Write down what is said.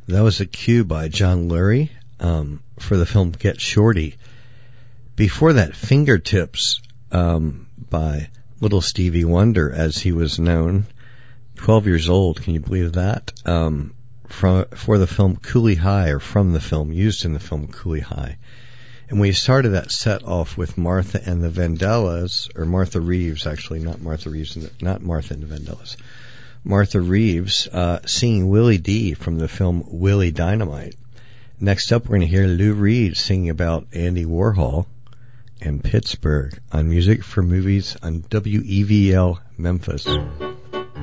That was a cue by John Lurie for the film Get Shorty. Before that, Fingertips by Little Stevie Wonder, as he was known. 12 years old, can you believe that? For the film Cooley High, or from the film, used in the film Cooley High. And we started that set off with Martha and the Vandellas, or Martha Reeves, actually, not Martha Reeves, not Martha and the Vandellas. Martha Reeves singing Willie D from the film Willie Dynamite. Next up, we're going to hear Lou Reed singing about Andy Warhol and Pittsburgh on Music for Movies on WEVL Memphis.